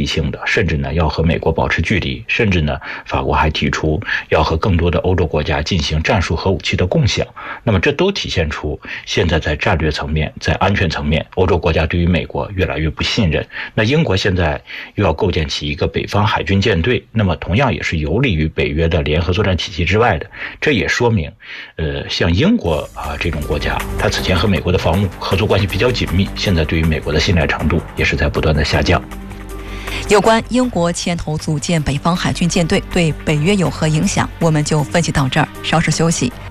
性的，甚至呢要和美国保持距离，甚至呢法国还提出要和更多的欧洲国家进行战术核武器的共享。那么这都体现出现在在战略层面，在安全层面，欧洲国家对于美国越来越不信任。那英国现在又要构建起一个北方海军舰队，那么同样也是游离于北约的联合作战体系之外的。这也说明像英国这种国家，它此前和美国的防务合作关系比较紧密，现在对于美国的信赖程度也是在不断的下降。 有关英国牵头组建北方海军舰队对北约有何影响，我们就分析到这儿，稍事休息。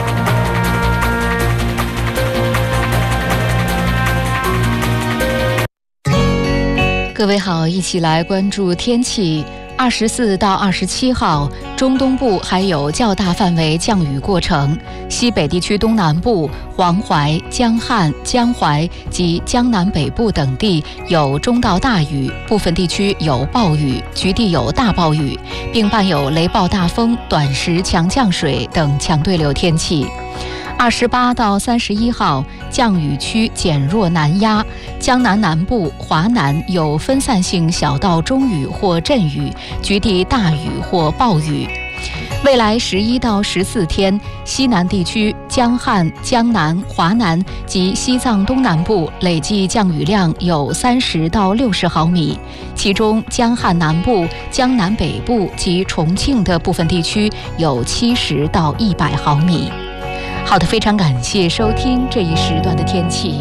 各位好，一起来关注天气。24到27号，中东部还有较大范围降雨过程，西北地区东南部、黄淮、江汉、江淮及江南北部等地有中到大雨，部分地区有暴雨，局地有大暴雨，并伴有雷暴大风、短时强降水等强对流天气。28到31号，降雨区减弱南压，江南南部、华南有分散性小到中雨或阵雨，局地大雨或暴雨。未来11到14天，西南地区、江汉、江南、华南及西藏东南部累计降雨量有30到60毫米，其中江汉南部、江南北部及重庆的部分地区有70到100毫米。好的，非常感谢收听这一时段的天气。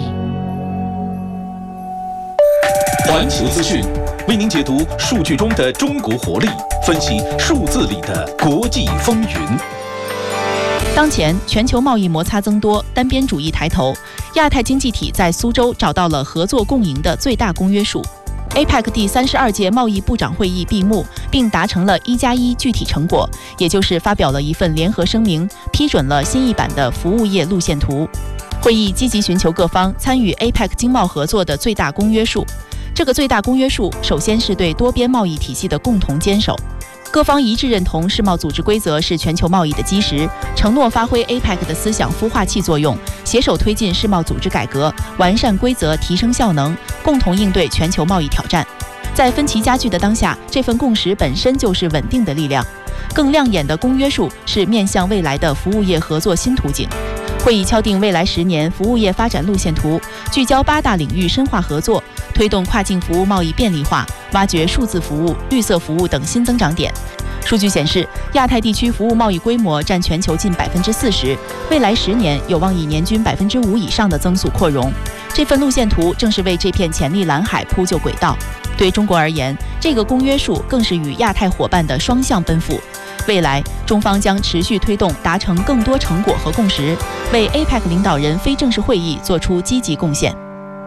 环球资讯为您解读数据中的中国活力，分析数字里的国际风云。 当前全球贸易摩擦增多，单边主义抬头，亚太经济体在苏州找到了合作共赢的最大公约数。APEC 第32届贸易部长会议闭幕，并达成了1+1具体成果，也就是发表了一份联合声明，批准了新一版的服务业路线图。会议积极寻求各方参与 APEC 经贸合作的最大公约数。这个最大公约数首先是对多边贸易体系的共同坚守。各方一致认同世贸组织规则是全球贸易的基石，承诺发挥 APEC 的思想孵化器作用，携手推进世贸组织改革，完善规则，提升效能，共同应对全球贸易挑战。在分歧加剧的当下，这份共识本身就是稳定的力量。更亮眼的公约数是面向未来的服务业合作新图景。会议敲定未来10年服务业发展路线图，聚焦8大领域深化合作，推动跨境服务贸易便利化，挖掘数字服务、绿色服务等新增长点。数据显示，亚太地区服务贸易规模占全球近40%，未来10年有望以年均5%以上的增速扩容。这份路线图正是为这片潜力蓝海铺就轨道。对中国而言，这个公约数更是与亚太伙伴的双向奔赴。未来，中方将持续推动达成更多成果和共识，为 APEC 领导人非正式会议做出积极贡献。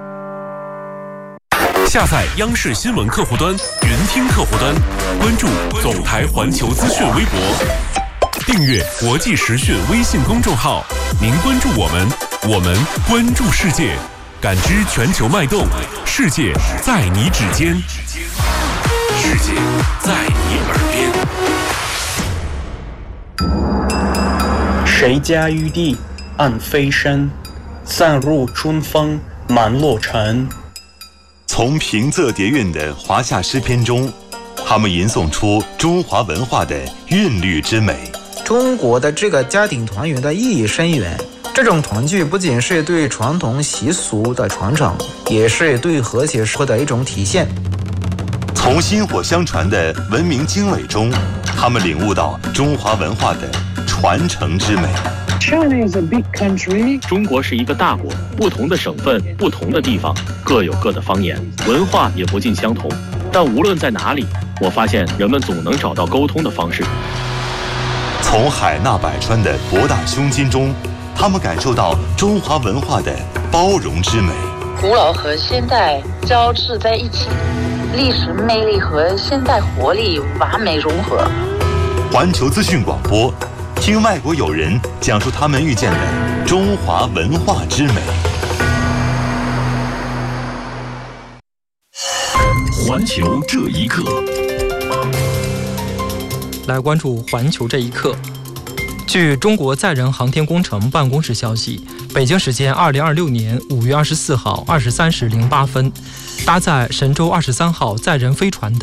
下载央视新闻客户端、云听客户端，关注总台环球资讯微博，订阅国际时讯微信公众号。您关注我们，我们关注世界，感知全球脉动，世界在你指尖，世界在你耳边。 谁家玉帝暗飞身，散入春风满洛城。 从平仄叠韵的华夏诗篇中，他们吟诵出中华文化的韵律之美。 中国的这个家庭团圆的意义深远，这种团聚不仅是对传统习俗的传承，也是对和谐社会的一种体现。 从薪火相传的文明经纬中，他们领悟到中华文化的传承之美。 China is a big country. 中国是一个大国，不同的省份、不同的地方各有各的方言，文化也不尽相同。但无论在哪里，我发现人们总能找到沟通的方式。 从海纳百川的博大胸襟中，他们感受到中华文化的包容之美。 古老和现代交织在一起，历史魅力和现代活力完美融合。 环球资讯广播，听外国友人讲述他们遇见的中华文化之美。 环球这一刻， 来关注环球这一刻。据中国载人航天工程办公室消息，北京时间2026年5月24号23时08分，搭载神舟23号载人飞船的